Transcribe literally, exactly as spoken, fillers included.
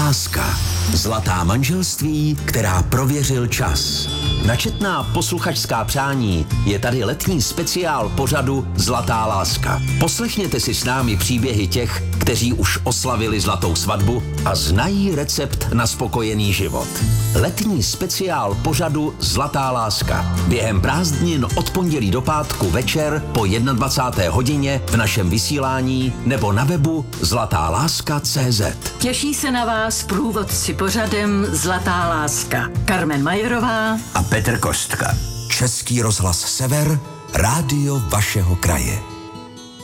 láska. Zlatá manželství, která prověřil čas. Na četná posluchačská přání je tady letní speciál pořadu Zlatá láska. Poslechněte si s námi příběhy těch, kteří už oslavili zlatou svatbu a znají recept na spokojený život. Letní speciál pořadu Zlatá láska. Během prázdnin od pondělí do pátku večer po dvacáté první hodině v našem vysílání nebo na webu zlatá láska tečka cé zet. Těší se na vás průvodci pořadem Zlatá láska. Carmen Majerová a Petr Kostka. Český rozhlas Sever, rádio vašeho kraje.